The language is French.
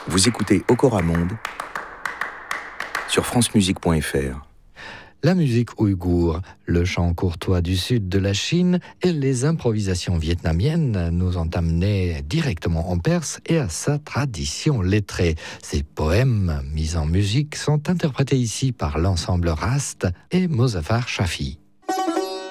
Vous écoutez Okora Monde sur francemusique.fr. La musique ouïghour, le chant courtois du sud de la Chine et les improvisations vietnamiennes nous ont amenés directement en Perse et à sa tradition lettrée. Ces poèmes mis en musique sont interprétés ici par l'ensemble Rast et Mozaffar Shafi.